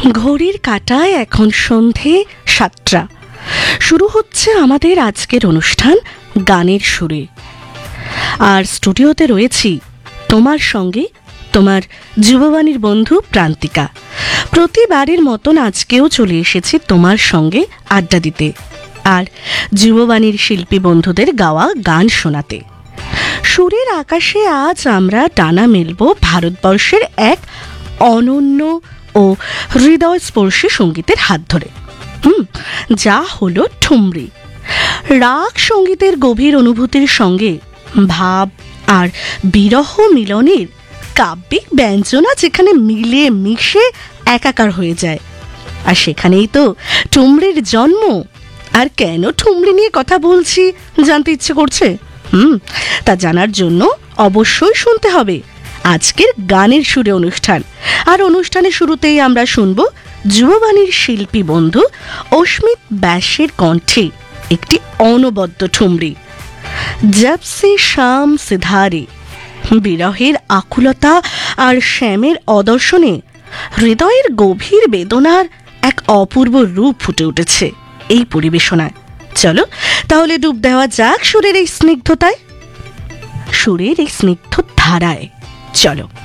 ঘড়ির কাঁটায় এখন সন্ধে 7টা। শুরু হচ্ছে আমাদের আজকের অনুষ্ঠান গানের সুরে। আর স্টুডিওতে রয়েছি তোমার সঙ্গে, তোমার যুববাণীর বন্ধু প্রান্তিকা। প্রতিবারের মতন আজকেও চলে এসেছি তোমার সঙ্গে আড্ডা দিতে আর যুববাণীর শিল্পী বন্ধুদের গাওয়া গান শোনাতে। সুরের আকাশে আজ আমরা টানা মেলব ভারতবর্ষের এক অনন্য ও হৃদয়স্পর্শী সঙ্গীতের হাত ধরে, যা হলো ঠুমরি। রাগ সঙ্গীতের গভীর অনুভূতির সঙ্গে ভাব আর বিরহ মিলনের কাব্যিক ব্যঞ্জনা যেখানে মিলে মিশে একাকার হয়ে যায়, আর সেখানেই তো ঠুমরির জন্ম। আর কেন ঠুমরি নিয়ে কথা বলছি জানতে ইচ্ছে করছে? তা জানার জন্য অবশ্যই শুনতে হবে আজকের গানের সুরে অনুষ্ঠান। আর অনুষ্ঠানের শুরুতেই আমরা শুনব যুববাণীর শিল্পী বন্ধু অস্মিত ব্যাসের কণ্ঠে একটি অনবদ্য ঠুমরি, জব সে শাম সিধারে। বিরহের আকুলতা আর শ্যামের অদর্শনে হৃদয়ের গভীর বেদনার এক অপূর্ব রূপ ফুটে উঠেছে এই পরিবেশনায়। চলো তাহলে ডুব দেওয়া যাক সুরের এই স্নিগ্ধতায়, সুরের এই স্নিগ্ধ ধারায়। চলো।